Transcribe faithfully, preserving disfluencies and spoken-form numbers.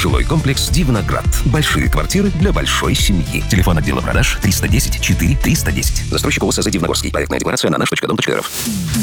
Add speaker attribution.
Speaker 1: Жилой комплекс «Дивноград». Большие квартиры для большой семьи. Телефон отдела продаж триста десять четыре триста десять. Застройщик ОСЗ «Дивногорский». Проектная декларация на наш точка дом точка р ф.